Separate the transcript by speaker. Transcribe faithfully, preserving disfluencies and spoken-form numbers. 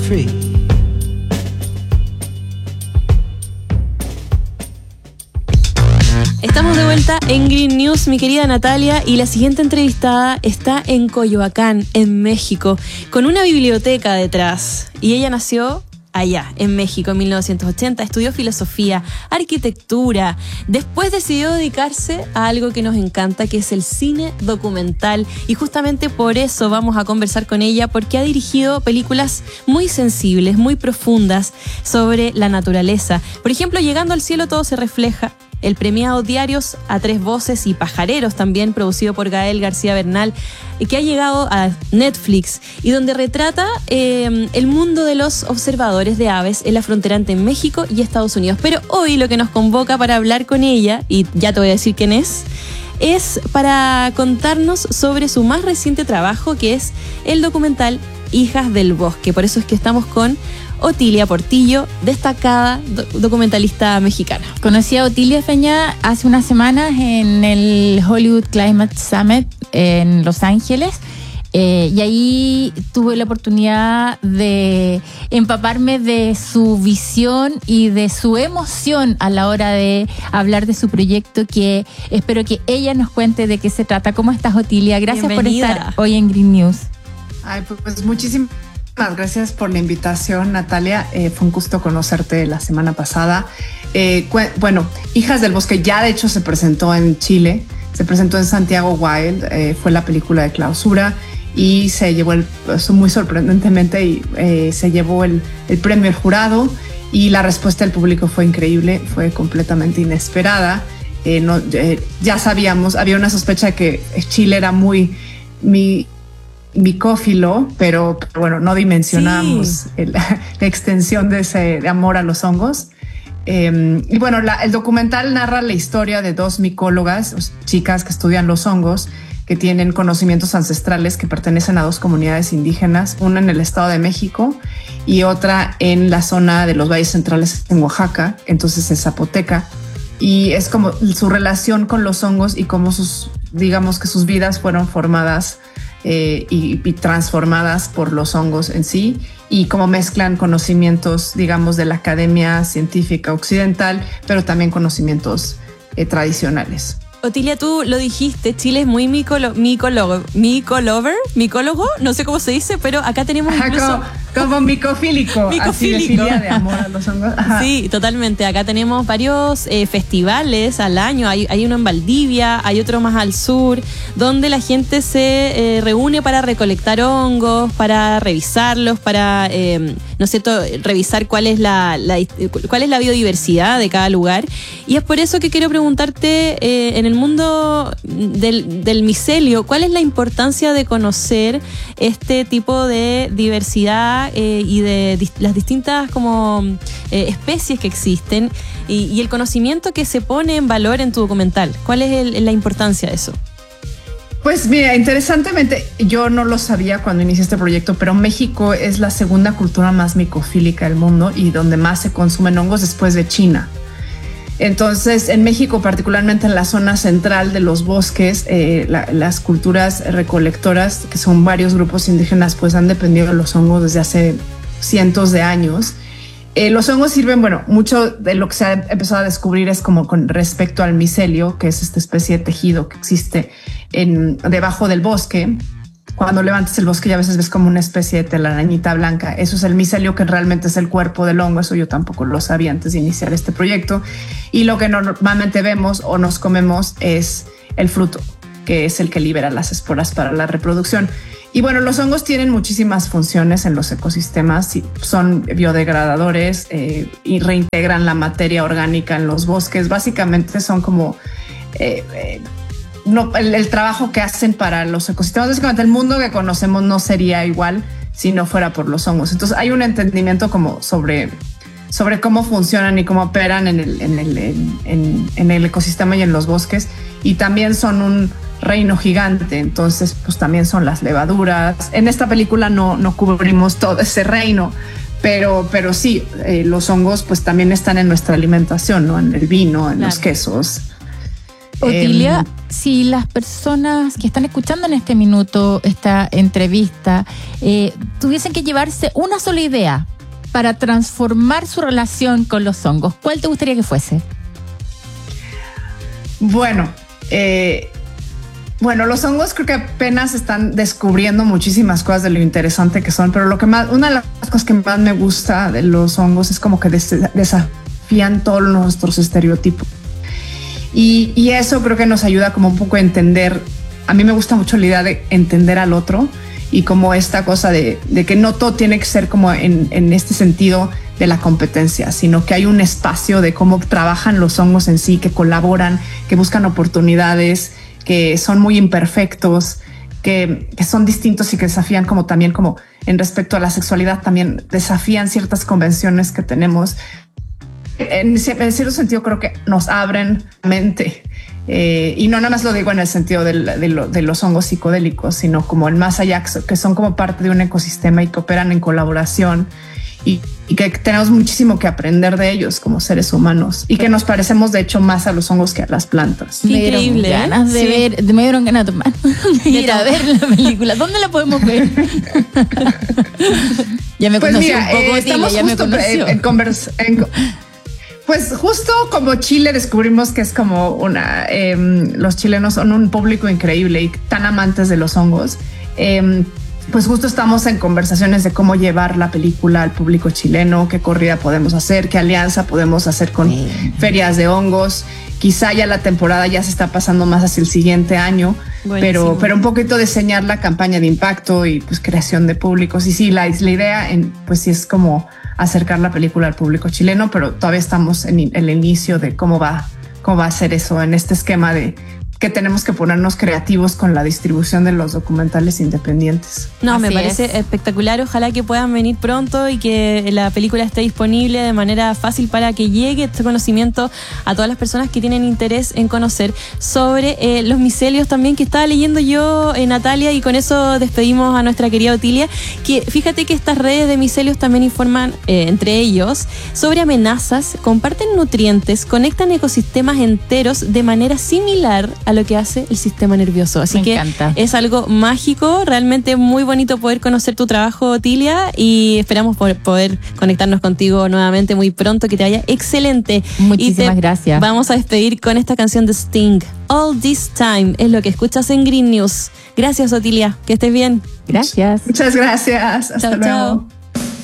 Speaker 1: free.
Speaker 2: Estamos de vuelta en Green News, mi querida Natalia, y la siguiente entrevistada está en Coyoacán, en México, con una biblioteca detrás. Y ella nació allá, en México, en mil novecientos ochenta, estudió filosofía, arquitectura, después decidió dedicarse a algo que nos encanta, que es el cine documental, y justamente por eso vamos a conversar con ella, porque ha dirigido películas muy sensibles, muy profundas sobre la naturaleza. Por ejemplo, Llegando al cielo todo se refleja, el premiado Diarios a tres voces y Pajareros, también producido por Gael García Bernal, que ha llegado a Netflix y donde retrata eh, el mundo de los observadores de aves en la frontera entre México y Estados Unidos. Pero hoy lo que nos convoca para hablar con ella, y ya te voy a decir quién es, es para contarnos sobre su más reciente trabajo, que es el documental Hijas del Bosque. Por eso es que estamos con Otilia Portillo, destacada do- documentalista mexicana.
Speaker 3: Conocí a Otilia Feña hace unas semanas en el Hollywood Climate Summit en Los Ángeles. Eh, y ahí tuve la oportunidad de empaparme de su visión y de su emoción a la hora de hablar de su proyecto, que espero que ella nos cuente de qué se trata. ¿Cómo estás, Otilia? Gracias
Speaker 2: Bienvenida.
Speaker 3: por estar hoy en Green News.
Speaker 4: Ay, pues muchísimas gracias por la invitación, Natalia. Eh, fue un gusto conocerte la semana pasada. Eh, cu- bueno, Hijas del Bosque ya de hecho se presentó en Chile, se presentó en Santiago Wild, eh, fue la película de clausura y se llevó, el, muy sorprendentemente, y, eh, se llevó el, el premio del jurado, y la respuesta del público fue increíble, fue completamente inesperada. Eh, no, eh, ya sabíamos, había una sospecha de que Chile era muy... Mi, micófilo, pero, pero bueno, no dimensionamos sí. el, la extensión de ese de amor a los hongos. Eh, y bueno, la, el documental narra la historia de dos micólogas, chicas que estudian los hongos, que tienen conocimientos ancestrales que pertenecen a dos comunidades indígenas, una en el Estado de México y otra en la zona de los valles centrales en Oaxaca, entonces es zapoteca. Y es como su relación con los hongos y cómo sus, digamos que sus vidas fueron formadas Eh, y, y transformadas por los hongos en sí, y cómo mezclan conocimientos, digamos, de la academia científica occidental, pero también conocimientos eh, tradicionales.
Speaker 2: Otilia, tú lo dijiste, Chile es muy micolo, micólogo, micólover, micólogo, no sé cómo se dice, pero acá tenemos incluso...
Speaker 4: Como, como micofílico,
Speaker 2: micofílico.
Speaker 4: Así de filia de amor a los hongos. Ajá.
Speaker 2: Sí, totalmente. Acá tenemos varios eh, festivales al año. Hay, hay uno en Valdivia, hay otro más al sur, donde la gente se eh, reúne para recolectar hongos, para revisarlos, para, eh, ¿no es cierto?, revisar cuál es la, la, cuál es la biodiversidad de cada lugar. Y es por eso que quiero preguntarte, eh, en el mundo del, del micelio, ¿cuál es la importancia de conocer este tipo de diversidad eh, y de dis- las distintas como eh, especies que existen y, y el conocimiento que se pone en valor en tu documental? ¿Cuál es el, la importancia de eso?
Speaker 4: Pues mira, interesantemente, yo no lo sabía cuando inicié este proyecto, pero México es la segunda cultura más micofílica del mundo y donde más se consumen hongos después de China. Entonces, en México, particularmente en la zona central de los bosques, eh, la, las culturas recolectoras, que son varios grupos indígenas, pues han dependido de los hongos desde hace cientos de años. Eh, los hongos sirven, bueno, mucho de lo que se ha empezado a descubrir es como con respecto al micelio, que es esta especie de tejido que existe en, debajo del bosque. Cuando levantas el bosque ya a veces ves como una especie de telarañita blanca. Eso es el micelio, que realmente es el cuerpo del hongo. Eso yo tampoco lo sabía antes de iniciar este proyecto. Y lo que normalmente vemos o nos comemos es el fruto, que es el que libera las esporas para la reproducción. Y bueno, los hongos tienen muchísimas funciones en los ecosistemas. Son biodegradadores eh, y reintegran la materia orgánica en los bosques. Básicamente son como... Eh, eh, No, el, el trabajo que hacen para los ecosistemas. Básicamente el mundo que conocemos no sería igual si no fuera por los hongos. Entonces hay un entendimiento como sobre, sobre cómo funcionan y cómo operan en el, en, el, en, en, en el ecosistema y en los bosques, y también son un reino gigante. Entonces pues también son las levaduras. En esta película no, no cubrimos todo ese reino, pero, pero sí, eh, los hongos pues también están en nuestra alimentación, ¿no? En el vino, en claro. los quesos.
Speaker 3: Otilia,
Speaker 4: Eh,
Speaker 3: si las personas que están escuchando en este minuto esta entrevista eh, tuviesen que llevarse una sola idea para transformar su relación con los hongos, ¿cuál te gustaría que fuese?
Speaker 4: Bueno, eh, bueno, los hongos creo que apenas están descubriendo muchísimas cosas de lo interesante que son, pero lo que más, una de las cosas que más me gusta de los hongos es como que des- desafían todos nuestros estereotipos. Y, y eso creo que nos ayuda como un poco a entender. A mí me gusta mucho la idea de entender al otro y como esta cosa de, de que no todo tiene que ser como en, en este sentido de la competencia, sino que hay un espacio de cómo trabajan los hongos en sí, que colaboran, que buscan oportunidades, que son muy imperfectos, que, que son distintos y que desafían como también como en respecto a la sexualidad, también desafían ciertas convenciones que tenemos. En, en cierto sentido creo que nos abren la mente. Eh, y no nada más lo digo en el sentido del, de, lo, de los hongos psicodélicos, sino como el más allá, que son como parte de un ecosistema y que operan en colaboración y, y que tenemos muchísimo que aprender de ellos como seres humanos y que nos parecemos de hecho más a los hongos que a las plantas.
Speaker 2: Qué
Speaker 3: Me dieron
Speaker 2: increíble, ¿eh?
Speaker 3: ganas de
Speaker 2: Sí.
Speaker 3: ver, me dieron ganas de tomar, de ir a ver la película. ¿Dónde la podemos ver? Ya me
Speaker 4: Pues
Speaker 3: conoció
Speaker 4: mira,
Speaker 3: un poco,
Speaker 4: eh,
Speaker 3: Otilia,
Speaker 4: estamos
Speaker 3: ya me
Speaker 4: justo
Speaker 3: conoció.
Speaker 4: en, en convers en co- pues justo como Chile descubrimos que es como una, eh, los chilenos son un público increíble y tan amantes de los hongos. Eh, pues justo estamos en conversaciones de cómo llevar la película al público chileno, qué corrida podemos hacer, qué alianza podemos hacer con
Speaker 3: Bien.
Speaker 4: ferias de hongos. Quizá ya la temporada ya se está pasando más hacia el siguiente año,
Speaker 2: Buenísimo.
Speaker 4: pero, pero un poquito diseñar la campaña de impacto y pues creación de públicos. Y sí, la, la idea en, pues sí es como acercar la película al público chileno, pero todavía estamos en el inicio de cómo va, cómo va a ser eso en este esquema de que tenemos que ponernos creativos con la distribución de los documentales independientes.
Speaker 2: No, me
Speaker 3: Así
Speaker 2: parece
Speaker 3: es.
Speaker 2: espectacular. Ojalá que puedan venir pronto y que la película esté disponible de manera fácil para que llegue este conocimiento a todas las personas que tienen interés en conocer sobre eh, los micelios también, que estaba leyendo yo, eh, Natalia, y con eso despedimos a nuestra querida Otilia, que fíjate que estas redes de micelios también informan eh, entre ellos sobre amenazas, comparten nutrientes, conectan ecosistemas enteros de manera similar a lo que hace el sistema nervioso. Así
Speaker 3: Me
Speaker 2: que
Speaker 3: encanta.
Speaker 2: es algo mágico, realmente muy bonito poder conocer tu trabajo, Otilia, y esperamos por poder conectarnos contigo nuevamente muy pronto, que te vaya excelente.
Speaker 3: Muchísimas
Speaker 2: Y te
Speaker 3: gracias.
Speaker 2: Vamos a despedir con esta canción de Sting, All This Time, es lo que escuchas en Green News. Gracias, Otilia, que estés bien.
Speaker 3: Gracias.
Speaker 4: Muchas gracias. Hasta
Speaker 2: Chao,
Speaker 4: luego.
Speaker 2: chao.